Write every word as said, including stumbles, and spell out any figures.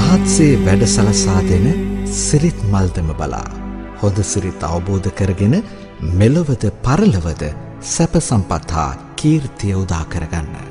රහත්සේ වැඩ සලසා දෙන සිරිත් මල්දම බලා හොඳ සිරිත් අවබෝධ කරගෙන මෙලොවද පරලොවද සැප සම්පත් හා කීර්තිය උදා කරගන්න.